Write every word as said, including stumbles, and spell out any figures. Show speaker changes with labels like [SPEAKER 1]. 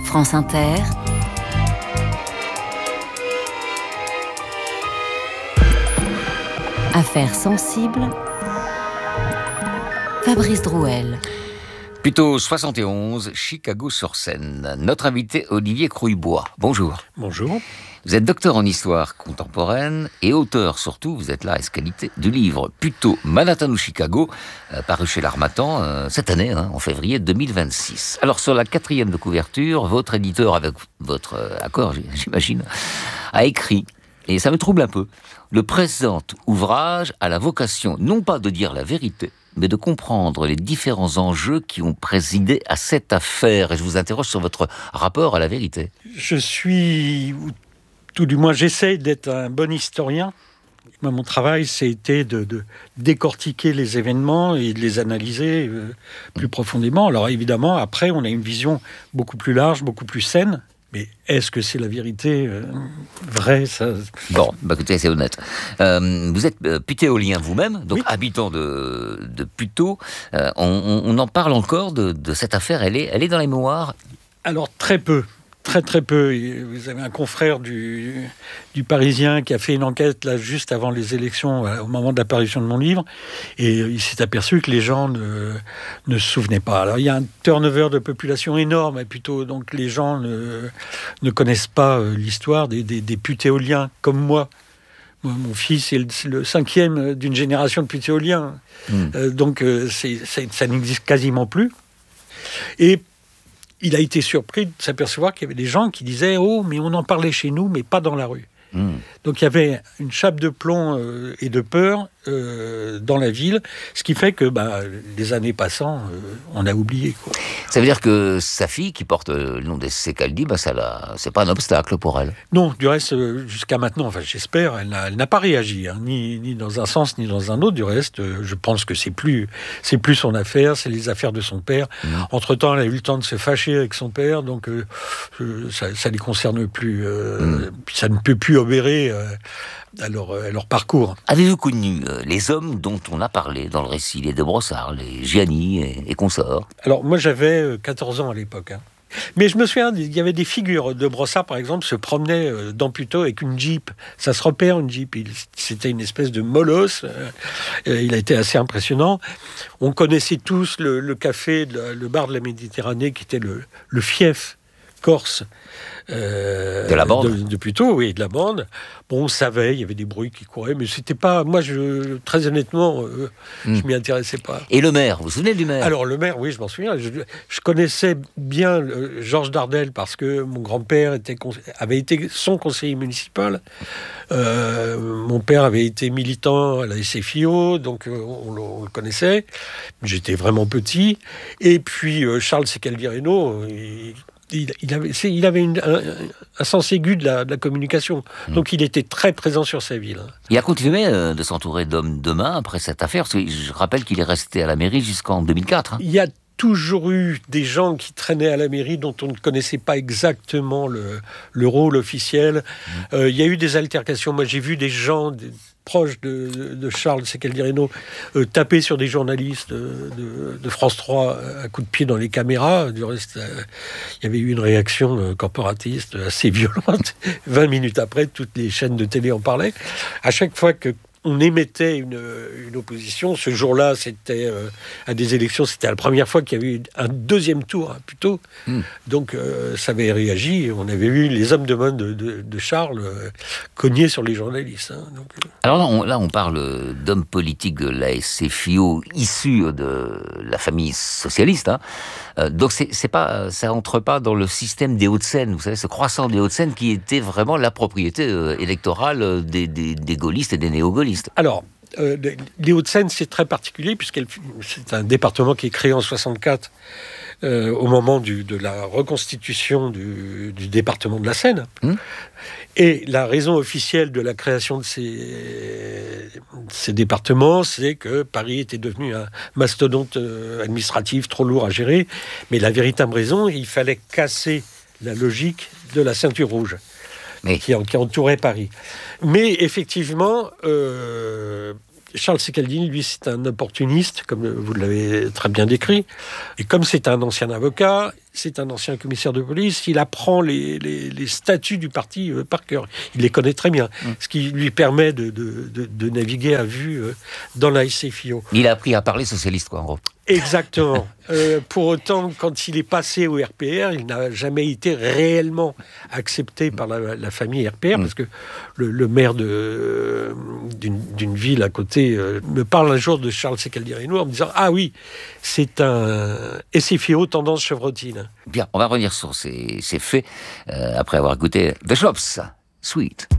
[SPEAKER 1] France Inter, Affaires sensibles, Fabrice Drouel.
[SPEAKER 2] Plutôt soixante et onze, Chicago-sur-Seine. Notre invité, Olivier Crouillebois. Bonjour.
[SPEAKER 3] Bonjour.
[SPEAKER 2] Vous êtes docteur en histoire contemporaine et auteur, surtout, vous êtes là à qualité, du livre Puteaux, Manhattan ou Chicago, euh, paru chez l'Harmattan euh, cette année, hein, en février deux mille vingt-six. Alors, sur la quatrième de couverture, votre éditeur, avec votre euh, accord, j'imagine, a écrit, et ça me trouble un peu, le présent ouvrage a la vocation, non pas de dire la vérité, mais de comprendre les différents enjeux qui ont présidé à cette affaire. Et je vous interroge sur votre rapport à la vérité.
[SPEAKER 3] Je suis, ou tout du moins j'essaie d'être un bon historien. Moi, mon travail, c'était de, de décortiquer les événements et de les analyser euh, plus profondément. Alors évidemment, après, on a une vision beaucoup plus large, beaucoup plus saine. Mais est-ce que c'est la vérité euh, vraie ça...
[SPEAKER 2] Bon, bah écoutez, c'est honnête. Euh, vous êtes euh, putéolien vous-même, donc
[SPEAKER 3] oui. Habitant
[SPEAKER 2] de, de Puteaux. Euh, on, on en parle encore de, de cette affaire, elle est, elle est dans les mémoires?
[SPEAKER 3] Alors très peu. Très très peu. Vous avez un confrère du, du Parisien qui a fait une enquête là juste avant les élections, au moment de l'apparition de mon livre, et il s'est aperçu que les gens ne, ne se souvenaient pas. Alors il y a un turnover de population énorme, plutôt, donc les gens ne, ne connaissent pas l'histoire des, des, des putéoliens comme moi. Moi, mon fils est le, c'est le cinquième d'une génération de putéoliens, mmh. euh, donc c'est, c'est, ça n'existe quasiment plus. Et il a été surpris de s'apercevoir qu'il y avait des gens qui disaient « Oh, mais on en parlait chez nous, mais pas dans la rue. Mmh. » Donc il y avait une chape de plomb euh, et de peur euh, dans la ville, ce qui fait que bah, les années passant, euh, on a oublié. Quoi.
[SPEAKER 2] Ça veut dire que sa fille, qui porte le nom des C qu'elle dit, bah, ça l'a... c'est pas un obstacle pour elle?
[SPEAKER 3] Non, du reste, euh, jusqu'à maintenant, enfin j'espère, elle n'a, elle n'a pas réagi, hein, ni, ni dans un sens ni dans un autre. Du reste, euh, je pense que c'est plus, c'est plus son affaire, c'est les affaires de son père. Mmh. Entre-temps, elle a eu le temps de se fâcher avec son père, donc euh, euh, ça ne les concerne plus. Euh, mmh. Puis ça ne peut plus obérer euh, à, leur, à leur parcours.
[SPEAKER 2] Avez-vous connu euh, les hommes dont on a parlé dans le récit, les de Brossard, les Gianni et, et consorts?
[SPEAKER 3] Alors moi j'avais quatorze ans à l'époque, hein. Mais je me souviens, il y avait des figures de Brossard, par exemple, se promenaient dans Puteaux avec une Jeep. Ça se repère, une Jeep. Il, c'était une espèce de molosse. Il a été assez impressionnant. On connaissait tous le, le café, le bar de la Méditerranée, qui était le, le fief corse. Euh,
[SPEAKER 2] de la bande
[SPEAKER 3] de, de Puteaux, oui, de la bande. Bon, on savait, il y avait des bruits qui couraient, mais c'était pas... Moi, je, très honnêtement, euh, mm. je m'y intéressais pas.
[SPEAKER 2] Et le maire, vous vous souvenez du maire?
[SPEAKER 3] Alors, le maire, oui, je m'en souviens. Je, je connaissais bien euh, Georges Dardel parce que mon grand-père était, avait été son conseiller municipal. Euh, mon père avait été militant à la S F I O, donc euh, on, on le connaissait. J'étais vraiment petit. Et puis, euh, Charles Secaldireno, il... Il, il avait, c'est, il avait une, un, un sens aigu de la, de la communication. Mmh. Donc, il était très présent sur sa ville.
[SPEAKER 2] Il a continué euh, de s'entourer d'hommes de main après cette affaire. Parce que je rappelle qu'il est resté à la mairie jusqu'en deux mille quatre. Hein.
[SPEAKER 3] Il y a toujours eu des gens qui traînaient à la mairie dont on ne connaissait pas exactement le, le rôle officiel. Mmh. Euh, il y a eu des altercations. Moi, j'ai vu des gens... Des, proche de, de, de Charles Secaldireno, euh, taper sur des journalistes de, de, de France trois à coups de pied dans les caméras. Du reste, euh, il y avait eu une réaction euh, corporatiste assez violente. vingt minutes après, toutes les chaînes de télé en parlaient. À chaque fois que on émettait une, une opposition. Ce jour-là, c'était euh, à des élections, c'était la première fois qu'il y avait eu un deuxième tour, hein, plutôt. Mm. Donc, euh, ça avait réagi. On avait vu les hommes de main de, de, de Charles euh, cogner sur les journalistes. Hein, donc, euh.
[SPEAKER 2] Alors là on, là, on parle d'hommes politiques de la S F I O issus de la famille socialiste. Hein. Euh, donc, c'est, c'est pas, ça rentre pas dans le système des Hauts-de-Seine. Vous savez, ce croissant des Hauts-de-Seine qui était vraiment la propriété euh, électorale des, des, des gaullistes et des néo-gaullistes.
[SPEAKER 3] Alors, euh, les Hauts-de-Seine, c'est très particulier, puisque c'est un département qui est créé en soixante-quatre, euh, au moment du, de la reconstitution du, du département de la Seine. Mmh. Et la raison officielle de la création de ces, ces départements, c'est que Paris était devenu un mastodonte administratif trop lourd à gérer. Mais la véritable raison, il fallait casser la logique de la ceinture rouge. Mais... Qui, qui entourait Paris. Mais effectivement, euh, Charles Secaldireno, lui, c'est un opportuniste, comme vous l'avez très bien décrit. Et comme c'est un ancien avocat, c'est un ancien commissaire de police, il apprend les, les, les statuts du parti euh, par cœur. Il les connaît très bien, mmh. ce qui lui permet de, de, de, de naviguer à vue euh, dans la S F I O.
[SPEAKER 2] Il a appris à parler socialiste, quoi, en gros.
[SPEAKER 3] Exactement. euh, pour autant, quand il est passé au R P R, il n'a jamais été réellement accepté par la, la famille R P R, mmh. parce que le, le maire de, euh, d'une, d'une ville à côté euh, me parle un jour de Charles Secaldi-Reynaud en me disant « Ah oui, c'est un S F I O tendance chevrotine ».
[SPEAKER 2] Bien, on va revenir sur ces, ces faits euh, après avoir goûté The Schnapps Sweet.